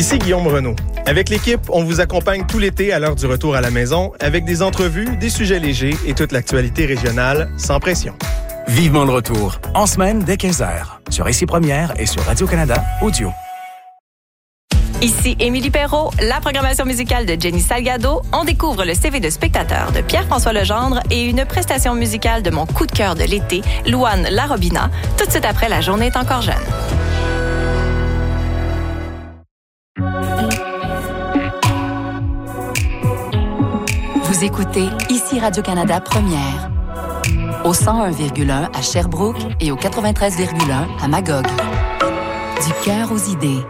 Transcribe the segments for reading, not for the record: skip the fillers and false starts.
Ici Guillaume Renaud. Avec l'équipe, on vous accompagne tout l'été à l'heure du retour à la maison avec des entrevues, des sujets légers et toute l'actualité régionale sans pression. Vivement le retour, en semaine dès 15h, sur Ici Première et sur Radio-Canada Audio. Ici Émilie Perrault, la programmation musicale de Jenny Salgado. On découvre le CV de spectateur de Pierre-François Legendre et une prestation musicale de mon coup de cœur de l'été, Louane Larobina, tout de suite après La journée est encore jeune. Vous écoutez Ici Radio-Canada Première, au 101,1 à Sherbrooke et au 93,1 à Magog. Du cœur aux idées.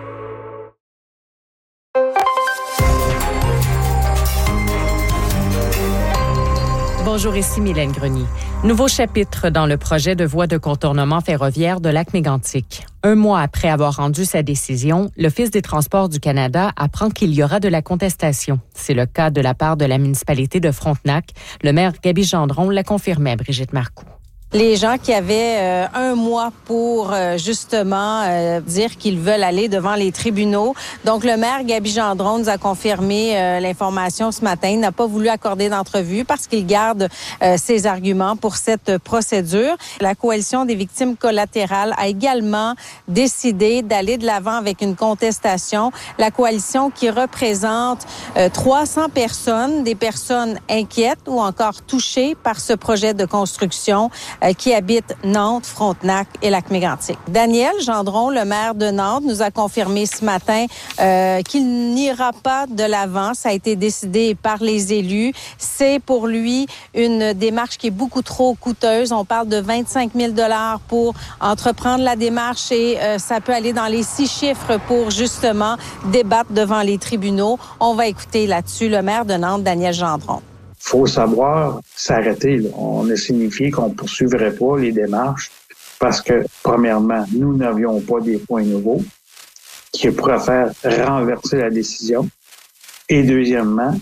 Bonjour, ici Mylène Grenier. Nouveau chapitre dans le projet de voie de contournement ferroviaire de Lac-Mégantic. Un mois après avoir rendu sa décision, l'Office des transports du Canada apprend qu'il y aura de la contestation. C'est le cas de la part de la municipalité de Frontenac. Le maire Gaby Gendron l'a confirmé à Brigitte Marcoux. Les gens qui avaient un mois pour justement dire qu'ils veulent aller devant les tribunaux. Donc, le maire Gaby Gendron nous a confirmé l'information ce matin. Il n'a pas voulu accorder d'entrevue parce qu'il garde ses arguments pour cette procédure. La Coalition des victimes collatérales a également décidé d'aller de l'avant avec une contestation. La coalition qui représente 300 personnes, des personnes inquiètes ou encore touchées par ce projet de construction qui habitent Nantes, Frontenac et Lac-Mégantic. Daniel Gendron, le maire de Nantes, nous a confirmé ce matin qu'il n'ira pas de l'avant. Ça a été décidé par les élus. C'est pour lui une démarche qui est beaucoup trop coûteuse. On parle de 25 000 $ pour entreprendre la démarche et ça peut aller dans les 6 chiffres pour justement débattre devant les tribunaux. On va écouter là-dessus le maire de Nantes, Daniel Gendron. Faut savoir s'arrêter, là. On a signifié qu'on ne poursuivrait pas les démarches parce que, premièrement, nous n'avions pas des points nouveaux qui pourraient faire renverser la décision. Et deuxièmement,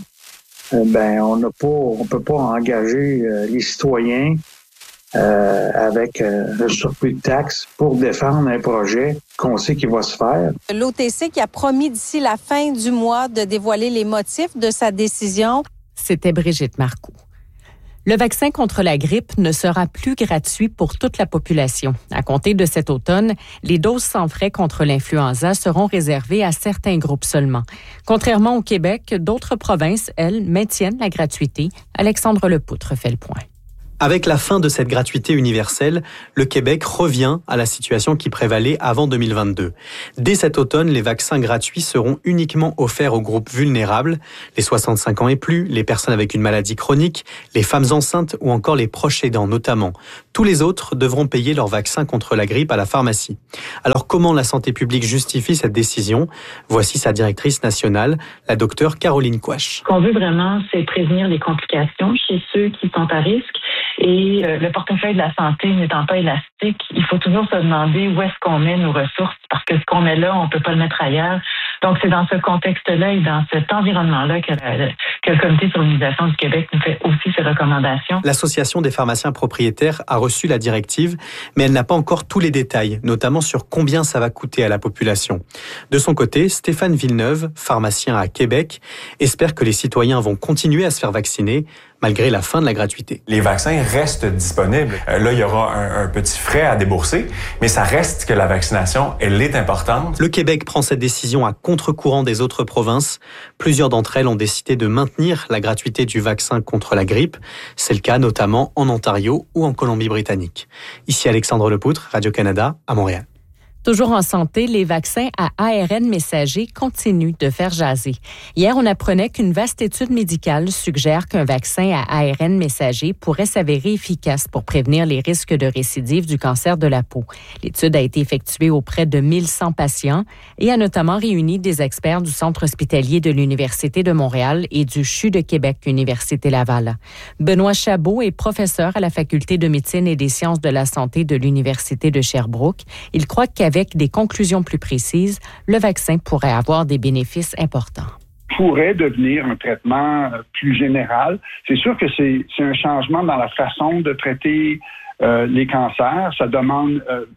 on peut pas engager les citoyens avec un surplus de taxes pour défendre un projet qu'on sait qu'il va se faire. L'OTC qui a promis d'ici la fin du mois de dévoiler les motifs de sa décision. C'était Brigitte Marcoux. Le vaccin contre la grippe ne sera plus gratuit pour toute la population. À compter de cet automne, les doses sans frais contre l'influenza seront réservées à certains groupes seulement. Contrairement au Québec, d'autres provinces, elles, maintiennent la gratuité. Alexandre Lepoutre fait le point. Avec la fin de cette gratuité universelle, le Québec revient à la situation qui prévalait avant 2022. Dès cet automne, les vaccins gratuits seront uniquement offerts aux groupes vulnérables, les 65 ans et plus, les personnes avec une maladie chronique, les femmes enceintes ou encore les proches aidants notamment. Tous les autres devront payer leur vaccin contre la grippe à la pharmacie. Alors comment la santé publique justifie cette décision ? Voici sa directrice nationale, la docteure Caroline Quach. Ce qu'on veut vraiment, c'est prévenir les complications chez ceux qui sont à risque. Et le portefeuille de la santé n'étant pas élastique, il faut toujours se demander où est-ce qu'on met nos ressources, parce que ce qu'on met là, on peut pas le mettre ailleurs. Donc, c'est dans ce contexte-là et dans cet environnement-là que le Comité sur l'immunisation du Québec nous fait aussi ses recommandations. L'Association des pharmaciens propriétaires a reçu la directive, mais elle n'a pas encore tous les détails, notamment sur combien ça va coûter à la population. De son côté, Stéphane Villeneuve, pharmacien à Québec, espère que les citoyens vont continuer à se faire vacciner, malgré la fin de la gratuité. Les vaccins restent disponibles. Là, il y aura un petit frais à débourser, mais ça reste que la vaccination, elle est importante. Le Québec prend cette décision à contre-courant des autres provinces. Plusieurs d'entre elles ont décidé de maintenir la gratuité du vaccin contre la grippe. C'est le cas notamment en Ontario ou en Colombie-Britannique. Ici Alexandre Lepoutre, Radio-Canada, à Montréal. Toujours en santé, les vaccins à ARN messager continuent de faire jaser. Hier, on apprenait qu'une vaste étude médicale suggère qu'un vaccin à ARN messager pourrait s'avérer efficace pour prévenir les risques de récidive du cancer de la peau. L'étude a été effectuée auprès de 1100 patients et a notamment réuni des experts du Centre hospitalier de l'Université de Montréal et du CHU de Québec, Université Laval. Benoît Chabot est professeur à la Faculté de médecine et des sciences de la santé de l'Université de Sherbrooke. Il croit qu'avec des conclusions plus précises, le vaccin pourrait avoir des bénéfices importants. Pourrait devenir un traitement plus général. C'est sûr que c'est un changement dans la façon de traiter les cancers. Ça demande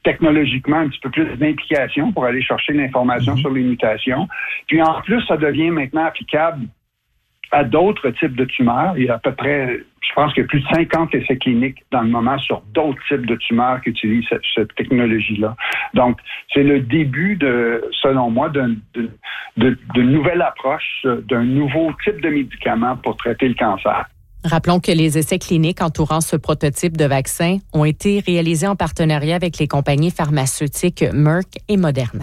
technologiquement un petit peu plus d'implication pour aller chercher l'information sur les mutations. Puis en plus, ça devient maintenant applicable à d'autres types de tumeurs. Il y a à peu près, je pense qu'il y a plus de 50 essais cliniques dans le moment sur d'autres types de tumeurs qui utilisent cette technologie-là. Donc, c'est le début, selon moi, d'une nouvelle approche, d'un nouveau type de médicament pour traiter le cancer. Rappelons que les essais cliniques entourant ce prototype de vaccin ont été réalisés en partenariat avec les compagnies pharmaceutiques Merck et Moderna.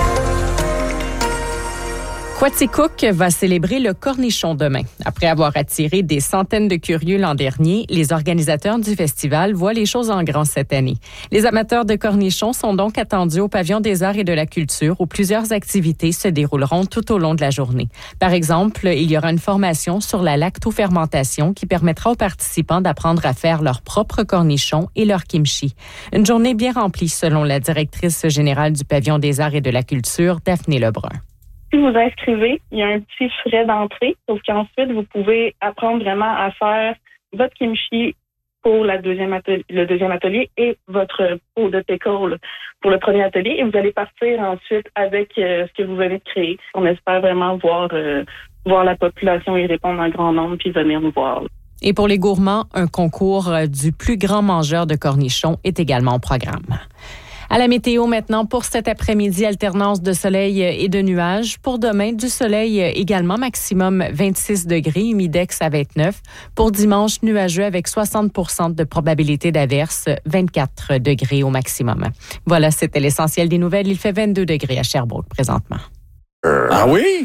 Quaticook va célébrer le cornichon demain. Après avoir attiré des centaines de curieux l'an dernier, les organisateurs du festival voient les choses en grand cette année. Les amateurs de cornichons sont donc attendus au Pavillon des Arts et de la Culture où plusieurs activités se dérouleront tout au long de la journée. Par exemple, il y aura une formation sur la lactofermentation qui permettra aux participants d'apprendre à faire leurs propres cornichons et leur kimchi. Une journée bien remplie selon la directrice générale du Pavillon des Arts et de la Culture, Daphné Lebrun. Si vous inscrivez, il y a un petit frais d'entrée, sauf qu'ensuite, vous pouvez apprendre vraiment à faire votre kimchi pour le deuxième atelier et votre pot de pickle pour le premier atelier. Et vous allez partir ensuite avec ce que vous venez de créer. On espère vraiment voir la population y répondre en grand nombre puis venir nous voir. Et pour les gourmands, un concours du plus grand mangeur de cornichons est également au programme. À la météo maintenant, pour cet après-midi, alternance de soleil et de nuages. Pour demain, du soleil également, maximum 26 degrés, humidex à 29. Pour dimanche, nuageux avec 60% de probabilité d'averse, 24 degrés au maximum. Voilà, c'était l'essentiel des nouvelles. Il fait 22 degrés à Sherbrooke présentement. Ah oui?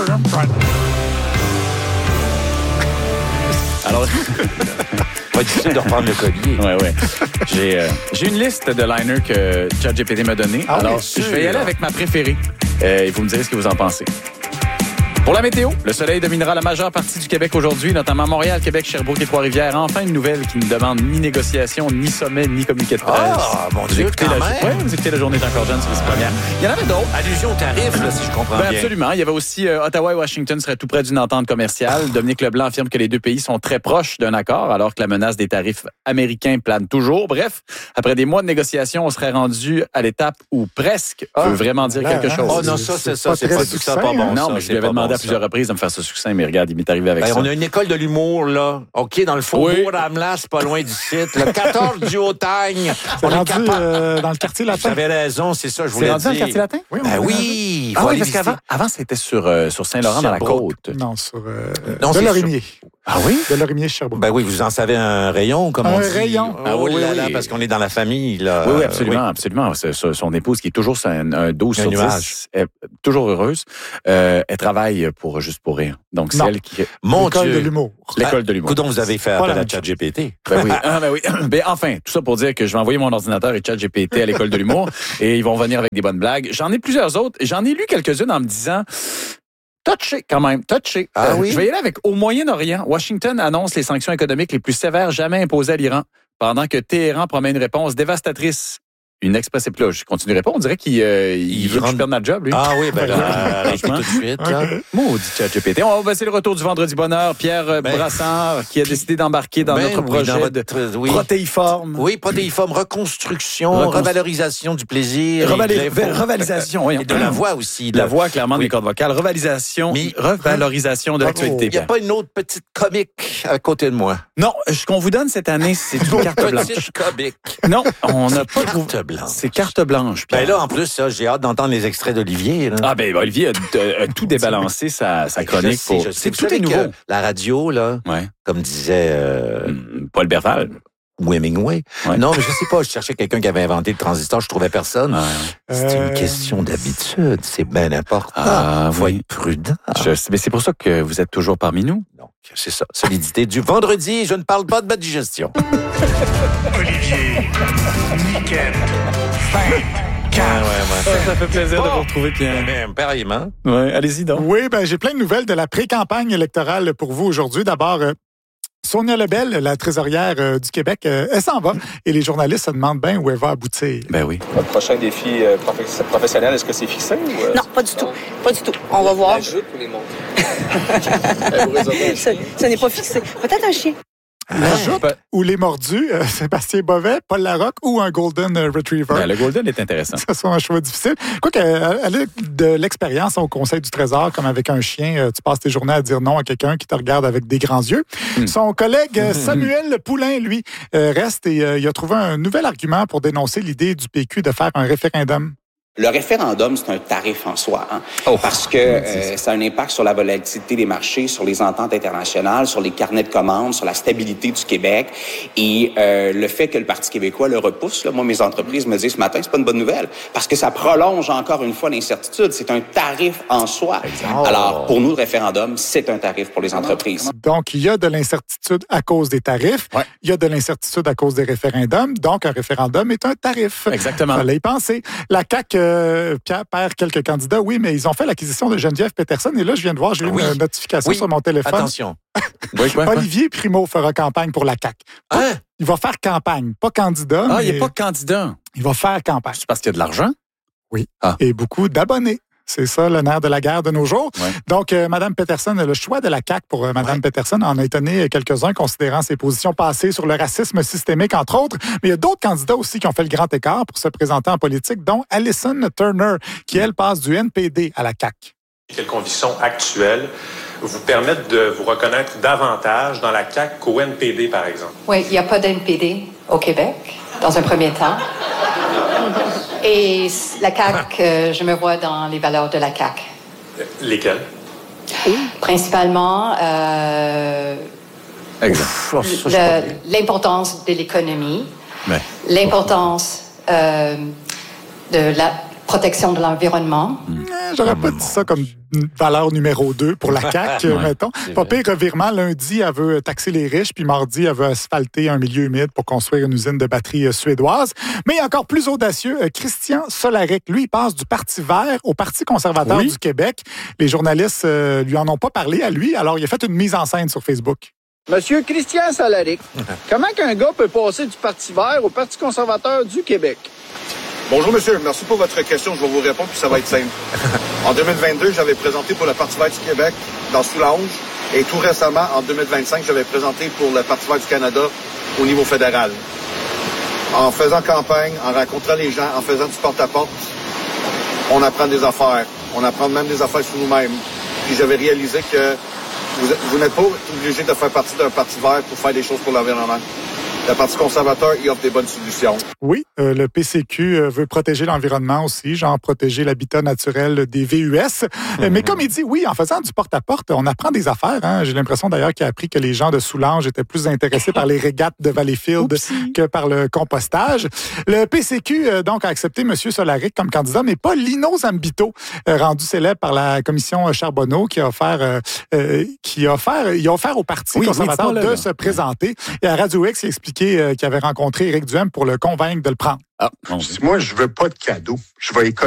Alors... Pas difficile de reprendre le collier. Ouais. J'ai une liste de liners que ChatGPT m'a donné. Alors, je vais y aller avec ma préférée. Et vous me direz ce que vous en pensez. Pour la météo, le soleil dominera la majeure partie du Québec aujourd'hui, notamment Montréal, Québec, Sherbrooke et Trois-Rivières. Enfin, une nouvelle qui ne demande ni négociation, ni sommet, ni communiqué de presse. Ah, mon Dieu, quand même! Vous écoutez La Journée est encore jeune, c'est la première. Il y en avait d'autres. Allusion au tarif, là, si je comprends bien. Absolument. Il y avait aussi Ottawa et Washington seraient tout près d'une entente commerciale. Dominique Leblanc affirme que les deux pays sont très proches d'un accord, alors que la menace des tarifs américains plane toujours. Bref, après des mois de négociations, on serait rendu à l'étape où presque veut vraiment dire quelque chose. Oh non, ça, c'est ça. C'est pas tout ça, pas bon. Non, mais je lui avais demandé à plusieurs reprises de me faire ce succès, mais regarde, il m'est arrivé avec ça. On a une école de l'humour, là. OK, dans le faubourg d'Amelas, c'est pas loin du site. Le 14 du Hautagne. On est rendu dans le quartier latin. J'avais raison, c'est ça, je voulais dire. C'est rendu dans le quartier latin? Oui, oui. Ah oui, parce qu'avant, c'était sur Saint-Laurent, dans la côte. Non, sur de Lorimier. Ah oui? De Lorimier, Sherbrooke. Ben oui, vous en savez un rayon, comme on dit. Un rayon. Ah oui, là, parce qu'on est dans la famille, là. Oui, absolument, absolument. Son épouse, qui est toujours un 12 sur 10, est toujours heureuse, elle travaille juste pour rire. Donc, c'est elle qui... L'école de l'humour. L'école de l'humour. Coudonc, vous avez fait appel à ChatGPT. Ben oui. Ben enfin, tout ça pour dire que je vais envoyer mon ordinateur et ChatGPT à l'école de l'humour et ils vont venir avec des bonnes blagues. J'en ai plusieurs autres. J'en ai lu quelques-unes en me disant... Touché, quand même, touché. Oui? Je vais y aller avec au Moyen-Orient. Washington annonce les sanctions économiques les plus sévères jamais imposées à l'Iran, pendant que Téhéran promet une réponse dévastatrice. Une express là, je continuerai pas. On dirait qu'il veut que je perde ma job, lui. Ah oui, ben arrêtez tout de suite. Maudit ChatGPT. C'est le retour du Vendredi Bonheur. Pierre Brassard qui a décidé d'embarquer dans notre projet de protéiforme. Oui, protéiforme, reconstruction, revalorisation du plaisir. Revalorisation, oui. Et de la voix aussi. La voix, clairement, des cordes vocales. Revalorisation de l'actualité. Il n'y a pas une autre petite comique à côté de moi. Non, ce qu'on vous donne cette année, c'est une carte blanche. Petite comique. Non, on n'a pas carte blanche. C'est carte blanche, Pierre. Ben là, en plus, ça, j'ai hâte d'entendre les extraits d'Olivier. Là. Ah ben Olivier a tout débalancé sa chronique. C'est tout est nouveau. La radio, là, comme disait Paul Berval. Ou Hemingway. Ouais. Non, mais je sais pas, je cherchais quelqu'un qui avait inventé le transistor, je trouvais personne. C'est une question d'habitude, c'est bien important. Faut être prudent. Mais c'est pour ça que vous êtes toujours parmi nous. Donc, c'est ça, solidité du vendredi, je ne parle pas de ma digestion. Olivier, Niquette, ça fait plaisir de vous retrouver, Pierre. Pareillement. Ouais, allez-y donc. Oui, j'ai plein de nouvelles de la pré-campagne électorale pour vous aujourd'hui. D'abord, Sonia Lebel, la trésorière du Québec, elle s'en va et les journalistes se demandent bien où elle va aboutir. Ben oui. Votre prochain défi professionnel, est-ce que c'est fixé? Ou... Non, pas du tout. Pas du tout. On va voir. La joute ou les montres? Ce n'est pas fixé. Peut-être un chien. La jupe ou les mordus, Sébastien Bovet, Paul Larocque ou un Golden Retriever. Ben, le Golden est intéressant. Ça soit un choix difficile. Quoique, elle a de l'expérience au Conseil du Trésor, comme avec un chien, tu passes tes journées à dire non à quelqu'un qui te regarde avec des grands yeux. Son collègue Samuel Poulain, lui, reste et il a trouvé un nouvel argument pour dénoncer l'idée du PQ de faire un référendum. Le référendum, c'est un tarif en soi, parce que ça a un impact sur la volatilité des marchés, sur les ententes internationales, sur les carnets de commandes, sur la stabilité du Québec. Et le fait que le Parti québécois le repousse, là, moi, mes entreprises me disent ce matin, c'est pas une bonne nouvelle, parce que ça prolonge encore une fois l'incertitude. C'est un tarif en soi. Alors, pour nous, le référendum, c'est un tarif pour les entreprises. Donc, il y a de l'incertitude à cause des tarifs. Ouais. Il y a de l'incertitude à cause des référendums. Donc, un référendum est un tarif. Exactement. Fallait y penser. La CAQ perd quelques candidats, oui, mais ils ont fait l'acquisition de Geneviève Peterson. Et là, je viens de voir, j'ai eu une notification sur mon téléphone. Attention. Olivier Primo fera campagne pour la CAQ. Il va faire campagne, pas candidat. Ah, il n'est pas candidat. Il va faire campagne. C'est parce qu'il y a de l'argent? Oui. Et beaucoup d'abonnés. C'est ça, le nerf de la guerre de nos jours. Ouais. Donc, Mme Peterson, le choix de la CAQ pour Mme Peterson en a étonné quelques-uns, considérant ses positions passées sur le racisme systémique, entre autres. Mais il y a d'autres candidats aussi qui ont fait le grand écart pour se présenter en politique, dont Alison Turner, qui, elle, passe du NPD à la CAQ. Quelles convictions actuelles vous permettent de vous reconnaître davantage dans la CAQ qu'au NPD, par exemple? Oui, il n'y a pas d'NPD au Québec, dans un premier temps. Et la CAQ, je me vois dans les valeurs de la CAQ. Lesquelles? Principalement, l'importance de l'économie, l'importance de la protection de l'environnement. J'aurais pas dit ça comme valeur numéro 2 pour la CAQ, mettons. Pas pire revirement. Lundi, elle veut taxer les riches, puis mardi, elle veut asphalter un milieu humide pour construire une usine de batterie suédoise. Mais encore plus audacieux, Christian Solaric, lui, il passe du Parti vert au Parti conservateur du Québec. Les journalistes lui en ont pas parlé à lui, alors il a fait une mise en scène sur Facebook. Monsieur Christian Solaric, comment qu'un gars peut passer du Parti vert au Parti conservateur du Québec? Bonjour, monsieur. Merci pour votre question. Je vais vous répondre, puis ça va être simple. En 2022, j'avais présenté pour le Parti vert du Québec dans Soulanges. Et tout récemment, en 2025, j'avais présenté pour le Parti vert du Canada au niveau fédéral. En faisant campagne, en rencontrant les gens, en faisant du porte-à-porte, on apprend des affaires. On apprend même des affaires sur nous-mêmes. Puis j'avais réalisé que vous n'êtes pas obligé de faire partie d'un Parti vert pour faire des choses pour l'environnement. Le Parti conservateur, il offre des bonnes solutions. Oui, le PCQ veut protéger l'environnement aussi, genre protéger l'habitat naturel des VUS. Mais comme il dit, oui, en faisant du porte-à-porte, on apprend des affaires. Hein. J'ai l'impression d'ailleurs qu'il a appris que les gens de Soulanges étaient plus intéressés par les régates de Valleyfield que par le compostage. Le PCQ, donc, a accepté M. Solaric comme candidat, mais pas Lino Zambito, rendu célèbre par la commission Charbonneau, qui a offert au Parti conservateur de se présenter. Et à Radio X, il explique qu'il avait rencontré Éric Duhem pour le convaincre de le prendre. Moi, je veux pas de cadeau. Je vais